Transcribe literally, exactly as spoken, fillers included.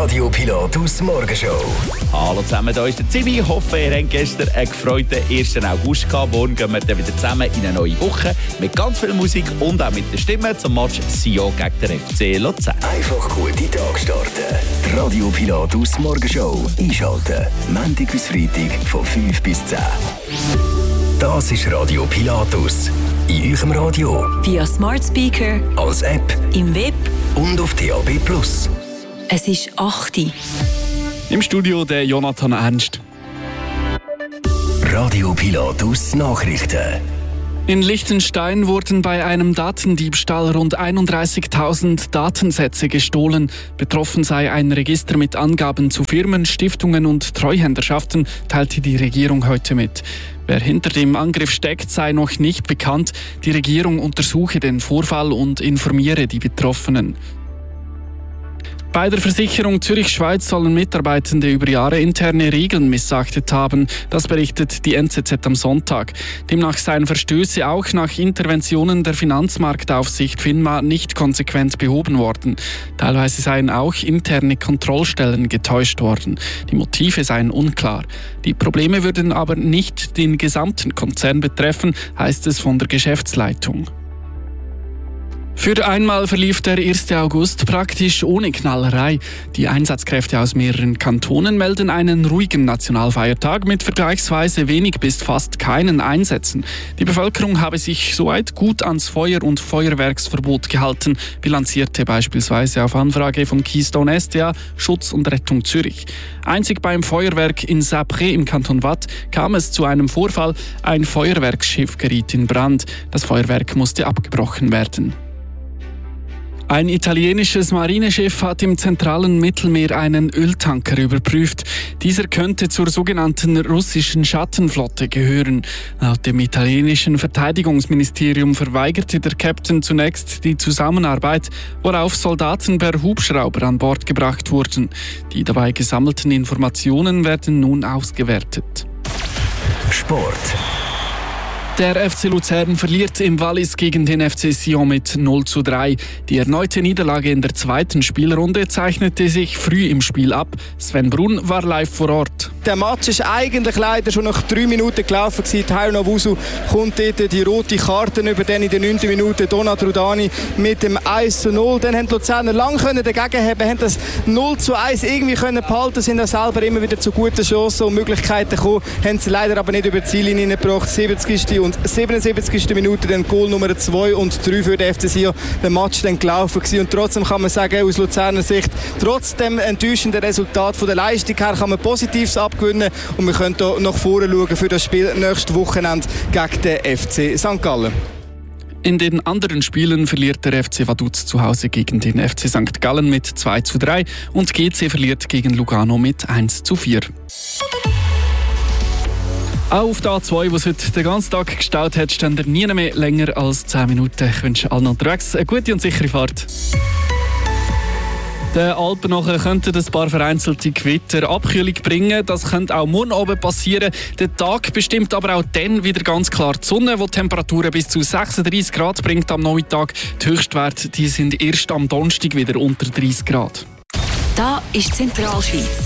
Radio Pilatus Morgenshow. Hallo zusammen, hier ist der Zivi. Ich hoffe, ihr habt gestern einen gefreuten ersten August gehabt. Morgen gehen wir dann wieder zusammen in eine neue Woche mit ganz viel Musik und auch mit der Stimme zum Match Sion gegen den F C Luzern. Einfach gute Tag starten. Die Radio Pilatus Morgenshow einschalten. Montag bis Freitag von fünf bis zehn. Das ist Radio Pilatus. In eurem Radio. Via Smart Speaker. Als App. Im Web. Und auf D A B Plus. Es ist acht Uhr. Im Studio der Jonathan Ernst. Radio Pilatus Nachrichten. In Liechtenstein wurden bei einem Datendiebstahl rund einunddreißigtausend Datensätze gestohlen. Betroffen sei ein Register mit Angaben zu Firmen, Stiftungen und Treuhänderschaften, teilte die Regierung heute mit. Wer hinter dem Angriff steckt, sei noch nicht bekannt. Die Regierung untersuche den Vorfall und informiere die Betroffenen. Bei der Versicherung Zürich-Schweiz sollen Mitarbeitende über Jahre interne Regeln missachtet haben. Das berichtet die N Z Z am Sonntag. Demnach seien Verstöße auch nach Interventionen der Finanzmarktaufsicht FINMA nicht konsequent behoben worden. Teilweise seien auch interne Kontrollstellen getäuscht worden. Die Motive seien unklar. Die Probleme würden aber nicht den gesamten Konzern betreffen, heißt es von der Geschäftsleitung. Für einmal verlief der erste August praktisch ohne Knallerei. Die Einsatzkräfte aus mehreren Kantonen melden einen ruhigen Nationalfeiertag mit vergleichsweise wenig bis fast keinen Einsätzen. Die Bevölkerung habe sich soweit gut ans Feuer- und Feuerwerksverbot gehalten, bilanzierte beispielsweise auf Anfrage von Keystone S D A Schutz und Rettung Zürich. Einzig beim Feuerwerk in Sapré im Kanton Waadt kam es zu einem Vorfall. Ein Feuerwerksschiff geriet in Brand. Das Feuerwerk musste abgebrochen werden. Ein italienisches Marineschiff hat im zentralen Mittelmeer einen Öltanker überprüft. Dieser könnte zur sogenannten russischen Schattenflotte gehören. Laut dem italienischen Verteidigungsministerium verweigerte der Captain zunächst die Zusammenarbeit, worauf Soldaten per Hubschrauber an Bord gebracht wurden. Die dabei gesammelten Informationen werden nun ausgewertet. Sport. Der F C Luzern verliert im Wallis gegen den F C Sion mit null zu drei. Die erneute Niederlage in der zweiten Spielrunde zeichnete sich früh im Spiel ab. Sven Brun war live vor Ort. Der Match ist eigentlich leider schon nach drei Minuten gelaufen. Tayo Nwosu kommt dort die rote Karte über, dann in der neunten Minute Donat Rudani mit dem eins zu null. Dann haben die Luzerner lange dagegen haben, haben das null zu eins irgendwie können behalten, sind auch selber immer wieder zu guten Chancen und Möglichkeiten gekommen, haben sie leider aber nicht über die Ziellinie gebracht. siebzigste und siebenundsiebzigste Minute dann Goal Nummer zwei und drei für den F C Sion. Der Match dann gelaufen gewesen. Und trotzdem kann man sagen, aus Luzerner Sicht, trotz dem enttäuschenden Resultat von der Leistung her, kann man Positives abgewinnen und wir können hier nach vorne schauen für das Spiel nächstes Wochenende gegen den F C Sankt Gallen. In den anderen Spielen verliert der F C Vaduz zu Hause gegen den F C Sankt Gallen mit zwei zu drei und G C verliert gegen Lugano mit eins zu vier. Auch auf der A zwei, wo es heute den ganzen Tag gestaut hat, stehen nie mehr länger als zehn Minuten. Ich wünsche allen unterwegs eine gute und sichere Fahrt. Den Alpen nachher könnten ein paar vereinzelte Gewitter Abkühlung bringen. Das könnte auch morgen oben passieren. Der Tag bestimmt aber auch dann wieder ganz klar die Sonne, die Temperaturen bis zu sechsunddreißig Grad bringt am Nachmittag. Die Höchstwerte die sind erst am Donnerstag wieder unter dreißig Grad. Da ist Zentralschweiz.